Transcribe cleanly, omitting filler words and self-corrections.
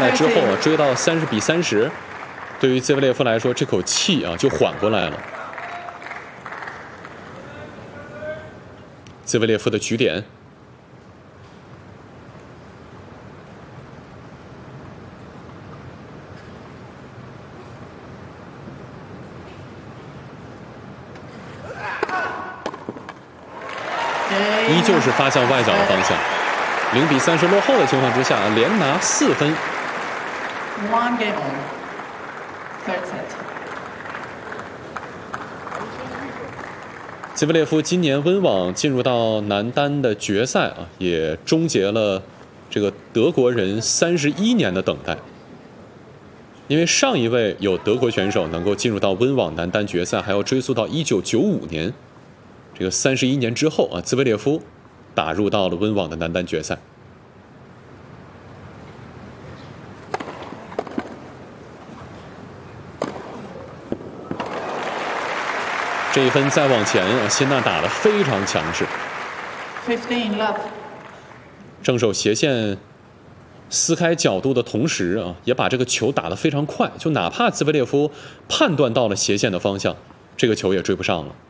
来之后啊，追到30-30，对于兹维列夫来说，这口气啊就缓过来了。兹维列夫的局点。依旧是发向外角的方向，0-30落后的情况之下，连拿4分。 One game on. Third set. 兹维列夫今年温网进入到男单的决赛啊，也终结了这个德国人31年的等待。因为上一位有德国选手能够进入到温网男单决赛，还要追溯到1995年。这个31年之后啊，兹维列夫打入到了温网的男单决赛。这一分再往前啊，辛纳打得非常强势。 15 love. 正手斜线撕开角度的同时啊，也把这个球打得非常快，就哪怕兹维列夫判断到了斜线的方向，这个球也追不上了。